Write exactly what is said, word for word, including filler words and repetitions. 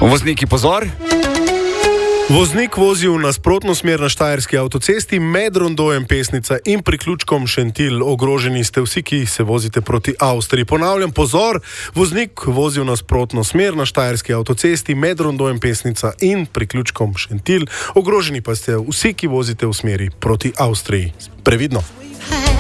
Vozniki, pozor! Voznik vozi v nasprotno smer na Štajerski avtocesti med rondojem Pesnica in priključkom Šentilj. Ogroženi ste vsi, ki se vozite proti Avstriji. Ponavljam, pozor! Voznik vozi v nasprotno smer na Štajerski avtocesti med rondojem Pesnica in priključkom Šentilj. Ogroženi pa ste vsi, ki vozite v smeri proti Avstriji. Previdno!